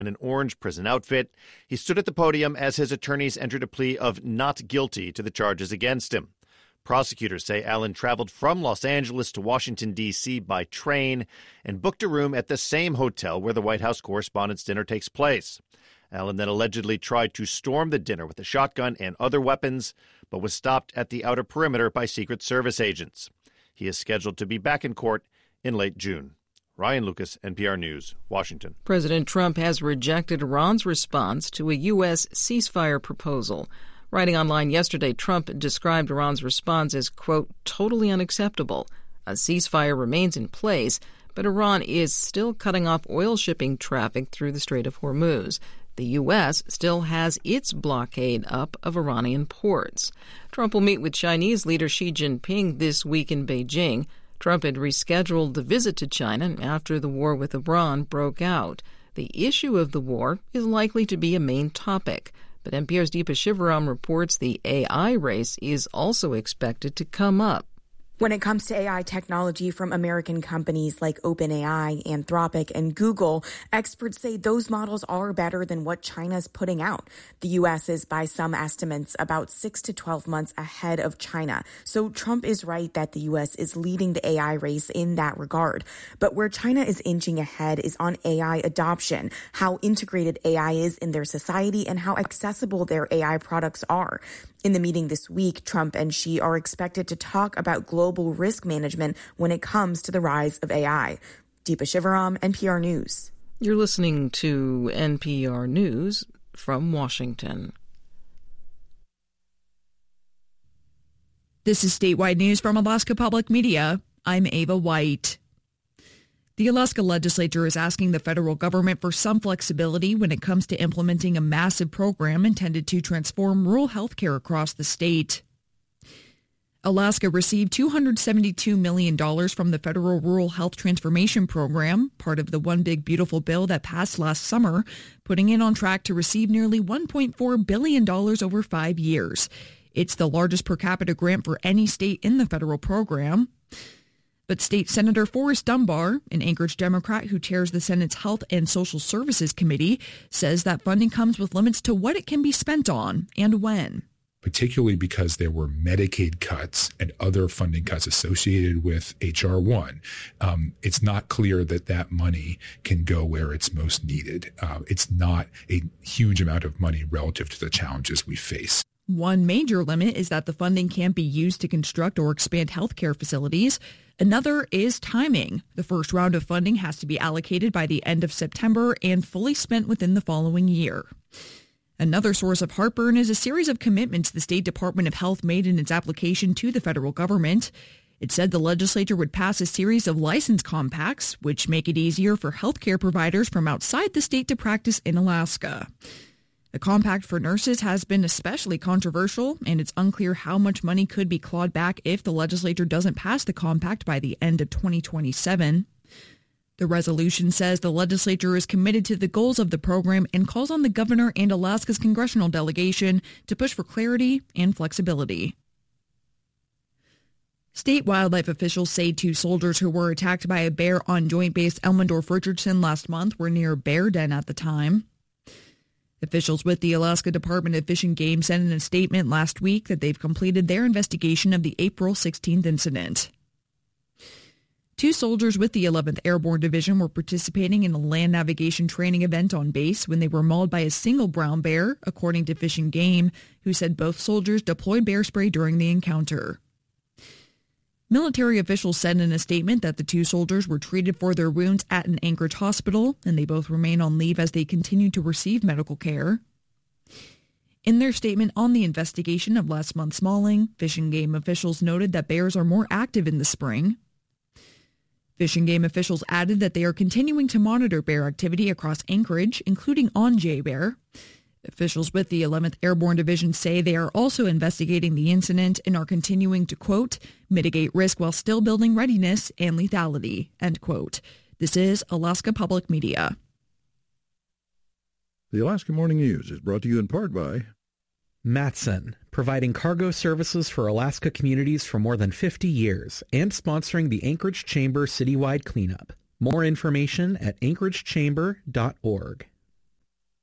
in an orange prison outfit. He stood at the podium as his attorneys entered a plea of not guilty to the charges against him. Prosecutors say Allen traveled from Los Angeles to Washington, D.C. by train and booked a room at the same hotel where the White House Correspondents' Dinner takes place. Allen then allegedly tried to storm the dinner with a shotgun and other weapons, but was stopped at the outer perimeter by Secret Service agents. He is scheduled to be back in court in late June. Ryan Lucas, NPR News, Washington. President Trump has rejected Iran's response to a U.S. ceasefire proposal. Writing online yesterday, Trump described Iran's response as, quote, totally unacceptable. A ceasefire remains in place, but Iran is still cutting off oil shipping traffic through the Strait of Hormuz. The U.S. still has its blockade up of Iranian ports. Trump will meet with Chinese leader Xi Jinping this week in Beijing. Trump had rescheduled the visit to China after the war with Iran broke out. The issue of the war is likely to be a main topic. But NPR's Deepa Shivaram reports the AI race is also expected to come up. When it comes to AI technology from American companies like OpenAI, Anthropic, and Google, experts say those models are better than what China's putting out. The U.S. is, by some estimates, about 6 to 12 months ahead of China. So Trump is right that the U.S. is leading the AI race in that regard. But where China is inching ahead is on AI adoption, how integrated AI is in their society, and how accessible their AI products are. In the meeting this week, Trump and Xi are expected to talk about global risk management when it comes to the rise of AI. Deepa Shivaram, NPR News. You're listening to NPR News from Washington. This is statewide news from Alaska Public Media. I'm Ava White. The Alaska legislature is asking the federal government for some flexibility when it comes to implementing a massive program intended to transform rural health care across the state. Alaska received $272 million from the Federal Rural Health Transformation Program, part of the One Big Beautiful bill that passed last summer, putting it on track to receive nearly $1.4 billion over 5 years. It's the largest per capita grant for any state in the federal program. But State Senator Forrest Dunbar, an Anchorage Democrat who chairs the Senate's Health and Social Services Committee, says that funding comes with limits to what it can be spent on and when. Particularly because there were Medicaid cuts and other funding cuts associated with H.R. 1. It's not clear that that money can go where it's most needed. It's not a huge amount of money relative to the challenges we face. One major limit is that the funding can't be used to construct or expand healthcare facilities. Another is timing. The first round of funding has to be allocated by the end of September and fully spent within the following year. Another source of heartburn is a series of commitments the State Department of Health made in its application to the federal government. It said the legislature would pass a series of license compacts, which make it easier for healthcare providers from outside the state to practice in Alaska. The compact for nurses has been especially controversial, and it's unclear how much money could be clawed back if the legislature doesn't pass the compact by the end of 2027. The resolution says the legislature is committed to the goals of the program and calls on the governor and Alaska's congressional delegation to push for clarity and flexibility. State wildlife officials say 2 soldiers who were attacked by a bear on Joint Base Elmendorf-Richardson last month were near a bear den at the time. Officials with the Alaska Department of Fish and Game said in a statement last week that they've completed their investigation of the April 16th incident. 2 soldiers with the 11th Airborne Division were participating in a land navigation training event on base when they were mauled by a single brown bear, according to Fish and Game, who said both soldiers deployed bear spray during the encounter. Military officials said in a statement that the 2 soldiers were treated for their wounds at an Anchorage hospital, and they both remain on leave as they continue to receive medical care. In their statement on the investigation of last month's mauling, Fish and Game officials noted that bears are more active in the spring. Fish and Game officials added that they are continuing to monitor bear activity across Anchorage, including on Jay Bear. Officials with the 11th Airborne Division say they are also investigating the incident and are continuing to, quote, mitigate risk while still building readiness and lethality, end quote. This is Alaska Public Media. The Alaska Morning News is brought to you in part by Matson, providing cargo services for Alaska communities for more than 50 years and sponsoring the Anchorage Chamber citywide cleanup. More information at anchoragechamber.org.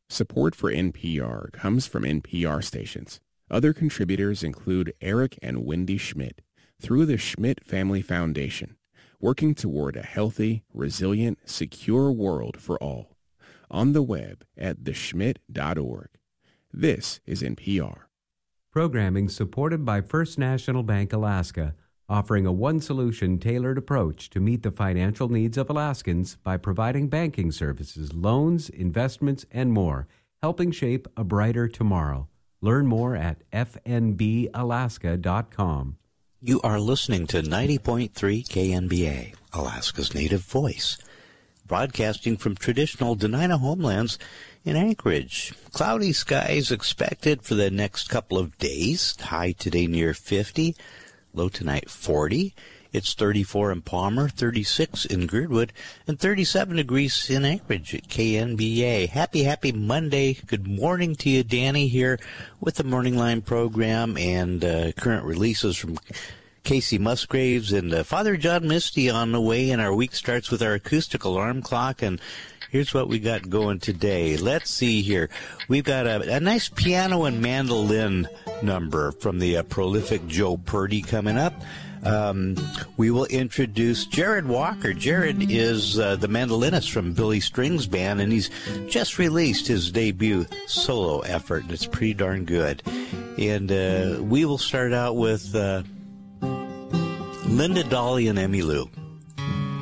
Support for NPR comes from NPR stations. Other contributors include Eric and Wendy Schmidt through the Schmidt Family Foundation, working toward a healthy, resilient, secure world for all. On the web at theschmidt.org. This is NPR. Programming supported by First National Bank Alaska, offering a one-solution tailored approach to meet the financial needs of Alaskans by providing banking services, loans, investments, and more, helping shape a brighter tomorrow. Learn more at fnbalaska.com. You are listening to 90.3 KNBA, Alaska's native voice, broadcasting from traditional Dena'ina homelands in Anchorage. Cloudy skies expected for the next couple of days. High today near 50. Low tonight 40. It's 34 in Palmer, 36 in Girdwood, and 37 degrees in Anchorage at KNBA. Happy Monday. Good morning to you, Danny, here with the Morning Line program and current releases from Casey Musgraves and Father John Misty on the way. And our week starts with our acoustic alarm clock. And here's what we got going today. Let's see here. We've got a nice piano and mandolin number from the prolific Joe Purdy coming up. We will introduce Jared Walker. Jared is the mandolinist from Billy Strings Band, and he's just released his debut solo effort, and it's pretty darn good. And we will start out with Linda Dolly and Emmylou.